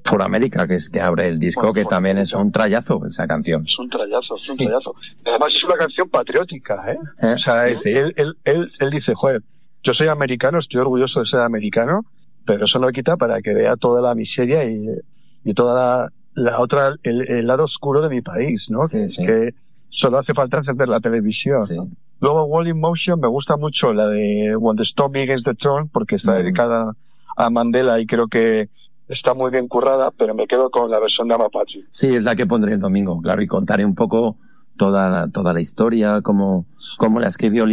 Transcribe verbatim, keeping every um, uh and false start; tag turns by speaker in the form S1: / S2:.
S1: For America, que es que abre el disco, bueno, que también America. Es un trayazo esa canción.
S2: Es un trayazo, es un sí. trayazo. Además es una canción patriótica, ¿eh?
S1: ¿Eh?
S2: O sea,
S1: sí,
S2: él, sí. Él, él, él, él dice, joder, yo soy americano, estoy orgulloso de ser americano, pero eso no quita para que vea toda la miseria y, y toda la, la otra, el, el lado oscuro de mi país, ¿no?
S1: Sí,
S2: que,
S1: sí.
S2: que solo hace falta encender la televisión.
S1: Sí.
S2: Luego, Wall in Motion, me gusta mucho la de When the Storm Begins the Turn, porque está mm. dedicada a Mandela y creo que está muy bien currada, pero me quedo con la versión de Amapache.
S1: Sí, es la que pondré el domingo, claro, y contaré un poco toda, toda la historia, cómo, cómo la escribió